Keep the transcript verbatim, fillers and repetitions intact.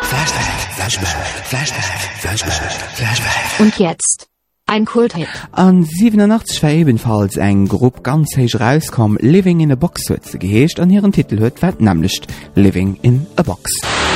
Und jetzt ein Kulthit. An siebenundachtzig war ebenfalls eng Gruppe ganz heich rauskom, Living in a Box huet ze geheescht, an ihren Titel huet wat nämlich Living in a Box.